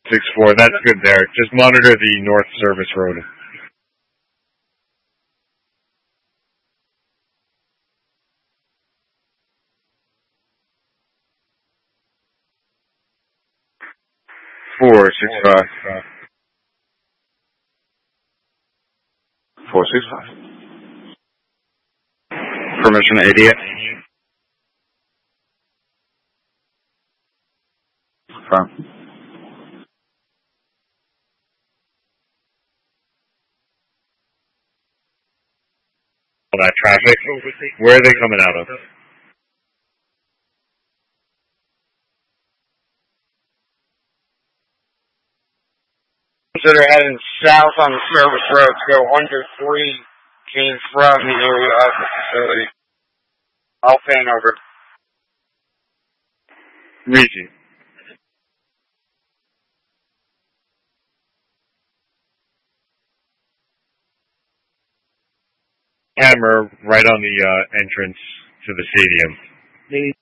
6-4, that's good there. Just monitor the North Service Road. Four, 6-5. 465. Permission 88. From. All that traffic, where are they coming out of? That are heading south on the service road to go under 3 came from the area of the facility. Alpha and over. Ricci. Hammer right on the entrance to the stadium.